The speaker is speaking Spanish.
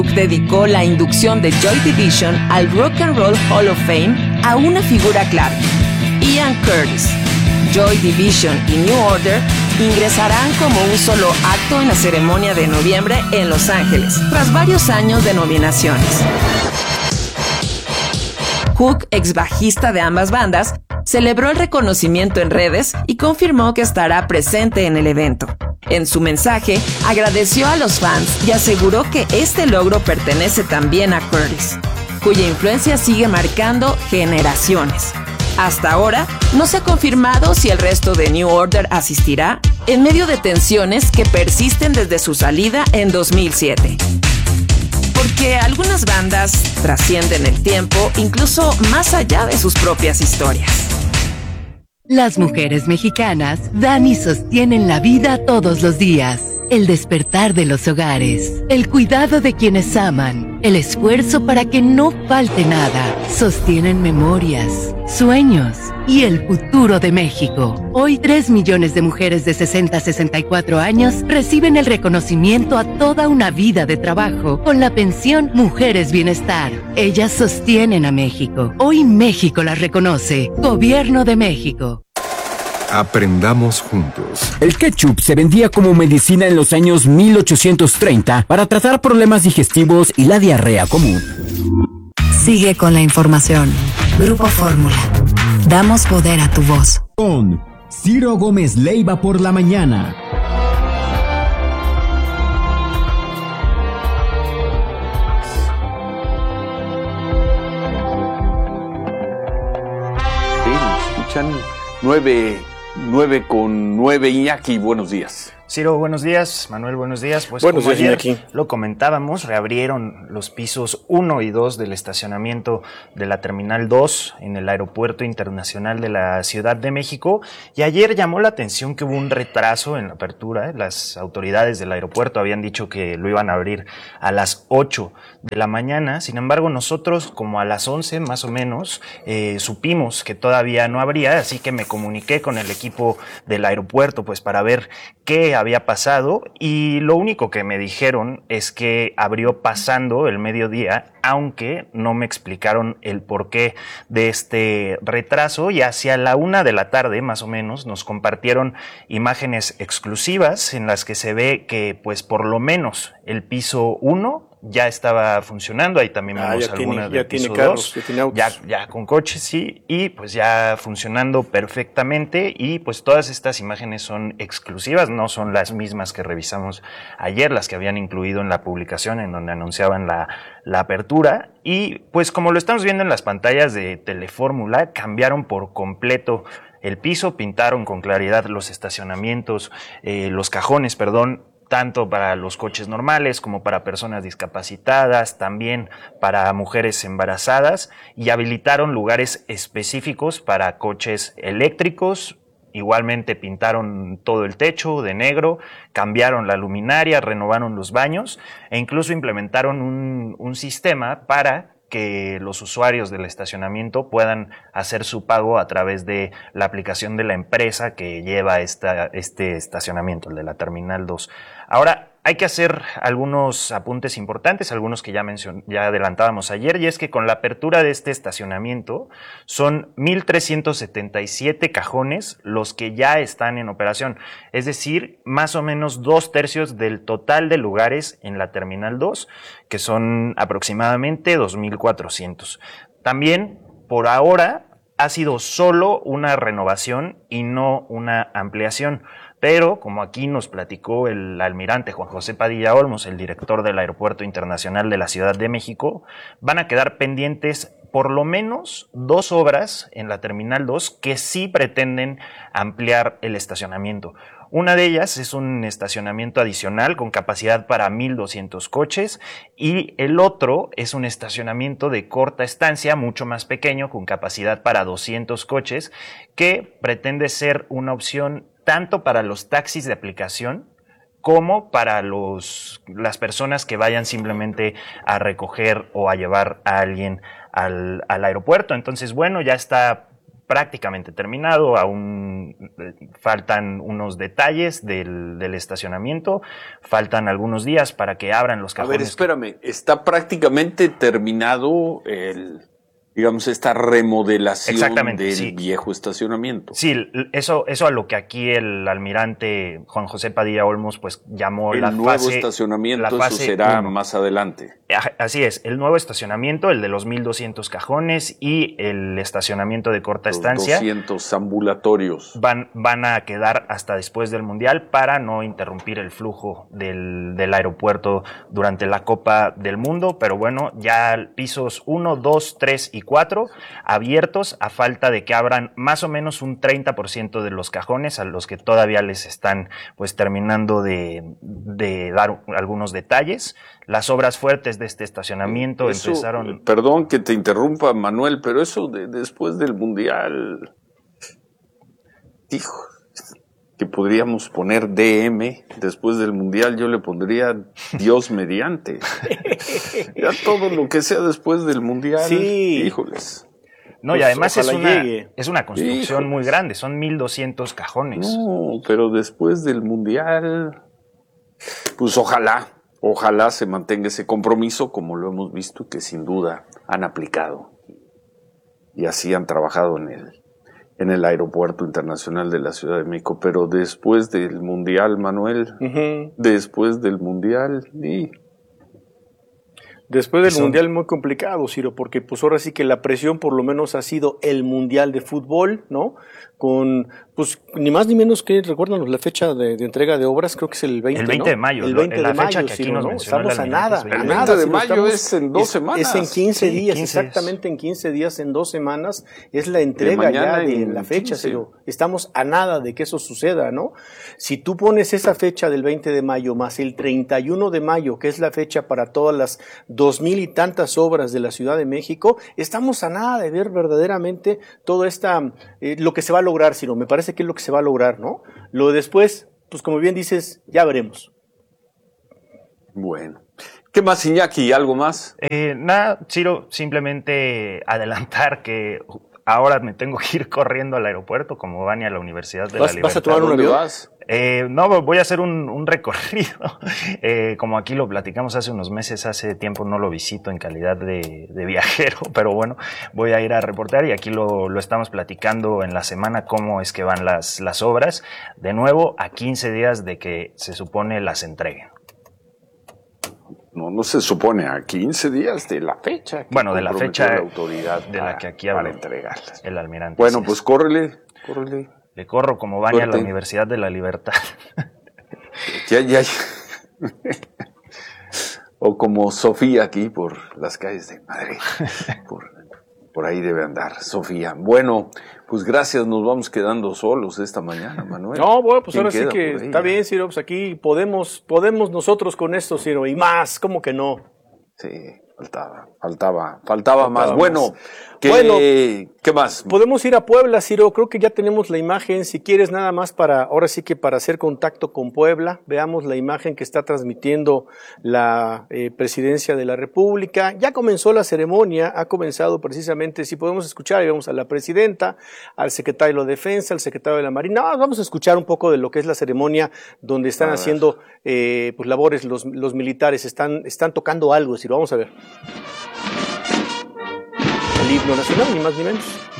Dedicó la inducción de Joy Division al Rock and Roll Hall of Fame a una figura clave, Ian Curtis. Joy Division y New Order ingresarán como un solo acto en la ceremonia de noviembre en Los Ángeles, tras varios años de nominaciones. Hook, ex bajista de ambas bandas, celebró el reconocimiento en redes y confirmó que estará presente en el evento. En su mensaje, agradeció a los fans y aseguró que este logro pertenece también a Curtis, cuya influencia sigue marcando generaciones. Hasta ahora, no se ha confirmado si el resto de New Order asistirá, en medio de tensiones que persisten desde su salida en 2007. Porque algunas bandas trascienden el tiempo, incluso más allá de sus propias historias. Las mujeres mexicanas dan y sostienen la vida todos los días. El despertar de los hogares, el cuidado de quienes aman, el esfuerzo para que no falte nada, sostienen memorias, sueños y el futuro de México. Hoy 3 millones de mujeres de 60 a 64 años reciben el reconocimiento a toda una vida de trabajo con la pensión Mujeres Bienestar. Ellas sostienen a México. Hoy México las reconoce. Gobierno de México. Aprendamos juntos. El ketchup se vendía como medicina en los años 1830 para tratar problemas digestivos y la diarrea común. Sigue con la información. Grupo Fórmula. Damos poder a tu voz. Con Ciro Gómez Leiva por la mañana. Sí, nos escuchan 9:09 Iñaki, buenos días. Ciro, buenos días. Manuel, buenos días. Pues buenos como días, ayer Iñaki. Lo comentábamos, reabrieron los pisos 1 y 2 del estacionamiento de la Terminal 2 en el Aeropuerto Internacional de la Ciudad de México, y ayer llamó la atención que hubo un retraso en la apertura. Las autoridades del aeropuerto habían dicho que lo iban a abrir a las 8 de la mañana, sin embargo nosotros como a las 11 más o menos supimos que todavía no abría, así que me comuniqué con el equipo del aeropuerto pues para ver qué había pasado, y lo único que me dijeron es que abrió pasando el mediodía, aunque no me explicaron el porqué de este retraso, y hacia la 1 de la tarde más o menos nos compartieron imágenes exclusivas en las que se ve que pues por lo menos el piso 1 ya estaba funcionando. Ahí también vemos algunas del piso 2, ya con coches, sí, y pues ya funcionando perfectamente, y pues todas estas imágenes son exclusivas, no son las mismas que revisamos ayer, las que habían incluido en la publicación en donde anunciaban la apertura. Y pues como lo estamos viendo en las pantallas de Telefórmula, cambiaron por completo el piso, pintaron con claridad los estacionamientos, los cajones, tanto para los coches normales como para personas discapacitadas, también para mujeres embarazadas, y habilitaron lugares específicos para coches eléctricos. Igualmente pintaron todo el techo de negro, cambiaron la luminaria, renovaron los baños e incluso implementaron un sistema para que los usuarios del estacionamiento puedan hacer su pago a través de la aplicación de la empresa que lleva este estacionamiento, el de la Terminal 2. Ahora, hay que hacer algunos apuntes importantes, algunos que ya adelantábamos ayer, y es que con la apertura de este estacionamiento son 1,377 cajones los que ya están en operación, es decir, más o menos 2/3 del total de lugares en la Terminal 2, que son aproximadamente 2,400. También, por ahora, ha sido solo una renovación y no una ampliación. Pero, como aquí nos platicó el almirante Juan José Padilla Olmos, el director del Aeropuerto Internacional de la Ciudad de México, van a quedar pendientes por lo menos 2 obras en la Terminal 2 que sí pretenden ampliar el estacionamiento. Una de ellas es un estacionamiento adicional con capacidad para 1,200 coches, y el otro es un estacionamiento de corta estancia, mucho más pequeño, con capacidad para 200 coches, que pretende ser una opción tanto para los taxis de aplicación como para las personas que vayan simplemente a recoger o a llevar a alguien al aeropuerto. Entonces, bueno, ya está prácticamente terminado, aún faltan unos detalles del estacionamiento, faltan algunos días para que abran los A cajones. ver, espérame, está prácticamente terminado digamos, esta remodelación del viejo estacionamiento. Sí, eso a lo que aquí el almirante Juan José Padilla Olmos pues llamó el la nuevo fase... estacionamiento, la fase eso será 1. más adelante. Así es, el nuevo estacionamiento, el de los 1,200 cajones y el estacionamiento de corta estancia. 200 ambulatorios. Van a quedar hasta después del Mundial para no interrumpir el flujo del aeropuerto durante la Copa del Mundo, pero bueno, ya pisos 1, 2, 3 y 4 abiertos a falta de que abran más o menos un 30% de los cajones a los que todavía les están pues terminando de dar algunos detalles. Las obras fuertes de este estacionamiento empezaron... Perdón que te interrumpa, Manuel, pero eso después del Mundial, hijo, que podríamos poner DM, después del Mundial yo le pondría Dios mediante. Ya todo lo que sea después del Mundial, sí. Híjoles. No, pues y además es una construcción Híjoles. muy grande, son 1,200 cajones. No, pero después del Mundial, pues ojalá se mantenga ese compromiso, como lo hemos visto, que sin duda han aplicado. Y así han trabajado en el Aeropuerto Internacional de la Ciudad de México. Pero después del Mundial, Manuel, después del Mundial, Después del Mundial muy complicado, Ciro, porque pues ahora sí que la presión por lo menos ha sido el Mundial de Fútbol, ¿no? Con, pues, ni más ni menos que, recuérdanos la fecha de entrega de obras, creo que es el 20, El 20 ¿no? de mayo. El 20 la de fecha mayo, que aquí Ciro, nos ¿no? mencionó Estamos a nada. El 20 de mayo es en 2 semanas. Es en 15 Sí, días, 15 exactamente en 15 días, en 2 semanas, es la entrega ya de la fecha, 15. Ciro. Estamos a nada de que eso suceda, ¿no? Si tú pones esa fecha del 20 de mayo más el 31 de mayo, que es la fecha para todas las 2,000 y tantas obras de la Ciudad de México, estamos a nada de ver verdaderamente todo lo que se va a lograr, Ciro. Me parece que es lo que se va a lograr, ¿no? Lo de después, pues como bien dices, ya veremos. Bueno. ¿Qué más, Iñaki? ¿Algo más? Nada, Ciro, simplemente adelantar que ahora me tengo que ir corriendo al aeropuerto como Vania a la Universidad de la Libertad. ¿Vas a tomar un ¿Dónde avión? vas? No, voy a hacer un recorrido. Como aquí lo platicamos hace unos meses, hace tiempo no lo visito en calidad de viajero, pero bueno, voy a ir a reportar y aquí lo estamos platicando en la semana cómo es que van las obras. De nuevo, a 15 días de que se supone las entreguen. No se supone, a 15 días de la fecha. Bueno, de la fecha la autoridad de la que aquí para habló entregarlas. el almirante. Bueno, Sí, pues córrele. le corro como Vania a la Suerte. Universidad de la Libertad. Ya. O como Sofía aquí por las calles de Madrid. Por ahí debe andar Sofía. Bueno, pues gracias, nos vamos quedando solos esta mañana, Manuel. No, bueno, pues ¿Quién ahora sí queda que por ahí? está bien, Ciro, pues aquí podemos nosotros con esto, Ciro, y más, ¿cómo que no? Sí, faltaba más. Bueno, ¿qué más? Podemos ir a Puebla, Ciro, creo que ya tenemos la imagen, si quieres nada más ahora sí que para hacer contacto con Puebla, veamos la imagen que está transmitiendo la Presidencia de la República. Ya comenzó la ceremonia, ha comenzado precisamente, si podemos escuchar, vamos a la Presidenta, al Secretario de la Defensa, al Secretario de la Marina. Vamos a escuchar un poco de lo que es la ceremonia donde están haciendo pues labores los militares, están tocando algo, Ciro, vamos a ver. El himno nacional, ni más ni menos.